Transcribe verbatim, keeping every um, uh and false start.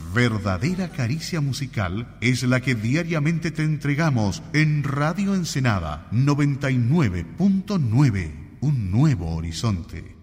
verdadera caricia musical es la que diariamente te entregamos en Radio Ensenada noventa y nueve punto nueve, un nuevo horizonte.